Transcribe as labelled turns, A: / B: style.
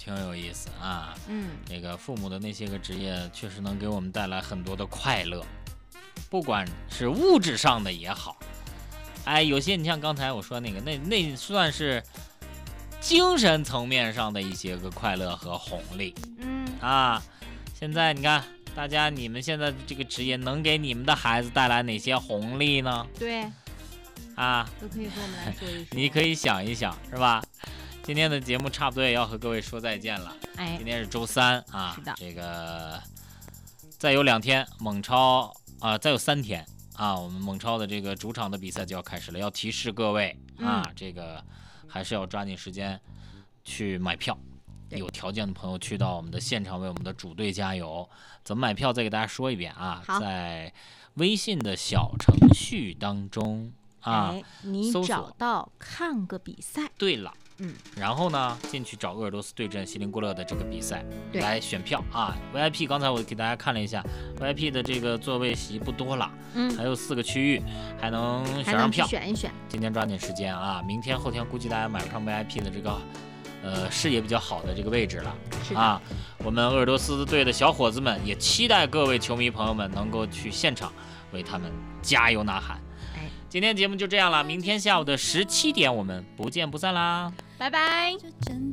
A: 挺有意思啊。这个父母的那些个职业确实能给我们带来很多的快乐，不管是物质上的也好，有些你像刚才我说那个，那算是精神层面上的一些个快乐和红利。现在你看，大家你们现在这个职业能给你们的孩子带来哪些红利呢？
B: 对，都可以和我们来说一说。
A: 你可以想一想，是吧？今天的节目差不多也要和各位说再见了。今天是周三啊，
B: 是的，
A: 这个再有2天猛超再有3天啊，我们猛超的这个主场的比赛就要开始了，要提示各位这个还是要抓紧时间去买票。有条件的朋友去到我们的现场为我们的主队加油。怎么买票再给大家说一遍在微信的小程序当中
B: 你找到看个比赛。
A: 对了，然后呢进去找鄂尔多斯对阵锡林郭勒的这个比赛来选票VIP 刚才我给大家看了一下 VIP 的这个座位席不多了，还有4个区域还能选上票，
B: 选一选。
A: 今天抓紧时间明天后天估计大家买不上 VIP 的这个视野比较好的这个位置了我们鄂尔多斯队的小伙子们也期待各位球迷朋友们能够去现场为他们加油呐喊。今天节目就这样了，明天下午的17点我们不见不散啦，
B: 拜拜。